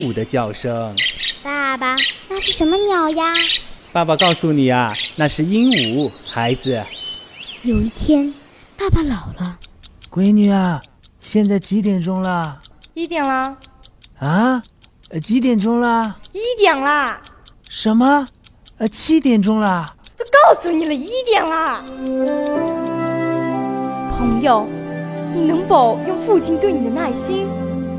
鹉的叫声。 爸爸，那是什么鸟呀？ 爸爸告诉你啊，那是鹦鹉，孩子。 有一天，爸爸老了。 闺女啊，现在几点钟了 ？1点了。 啊？几点钟了 ？1点啦。 什么？7点钟了。 都告诉你了，1点啦。朋友，你能否用父亲对你的耐心